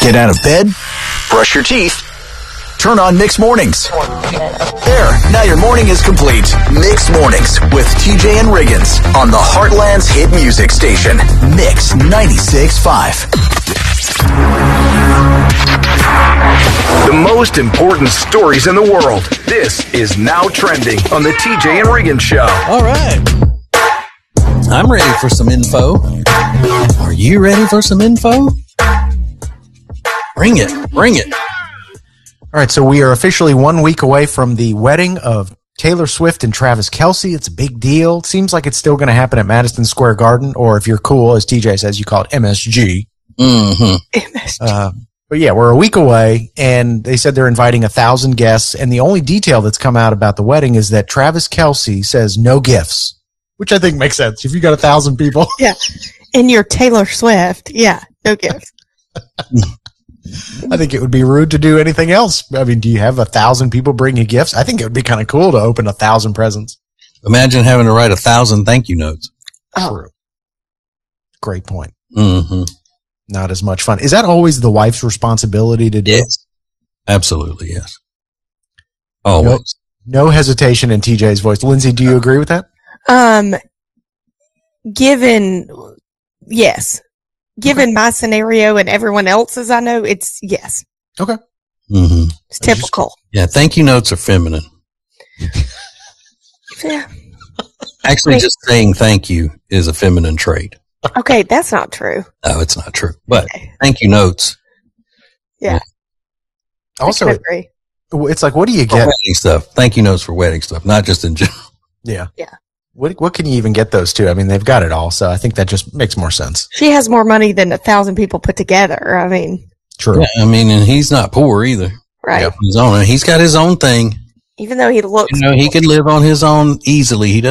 Get out of bed, brush your teeth, turn on Mixed Mornings. There, now your morning is complete. Mixed Mornings with TJ and Riggins on the Heartland's hit music station, Mix 96.5. The most important stories in the world. This is Now Trending on the TJ and Riggins Show. All right. I'm ready for some info. Are you ready for some info? Bring it. Bring it. All right, so we are officially 1 week away from the wedding of Taylor Swift and Travis Kelce. It's a big deal. It seems like it's still going to happen at Madison Square Garden, or if you're cool, as TJ says, you call it MSG. Mm-hmm. MSG. But yeah, we're a week away, and they said they're inviting 1,000 guests, and the only detail that's come out about the wedding is that Travis Kelce says no gifts, which I think makes sense. If you got 1,000 people. Yeah. And you're Taylor Swift. Yeah, no gifts. I think it would be rude to do anything else. I mean, do you have 1,000 people bring you gifts? I think it would be kind of cool to open 1,000 presents. Imagine having to write 1,000 thank you notes. True. Great point. Mm-hmm. Not as much fun. Is that always the wife's responsibility to do? Yes. Absolutely, yes. Always. No hesitation in TJ's voice. Lindsay, do you agree with that? Yes. Given my scenario and everyone else's, I know it's yes. Okay. Mm-hmm. It's typical. Yeah, thank you notes are feminine. Yeah. Actually, just saying thank you is a feminine trait. Okay, that's not true. No, it's not true. But Okay. thank you notes. Yeah. Also, I can agree. it's like, what do you For get? wedding stuff. Thank you notes for wedding stuff, not just in general. Yeah. Yeah. What can you even get those to? I mean, they've got it all, so I think that just makes more sense. She has more money than 1,000 people put together. I mean, True. Yeah, I mean, and he's not poor either. right. Yep. He's got his own thing. Even though he looks He could live on his own easily. He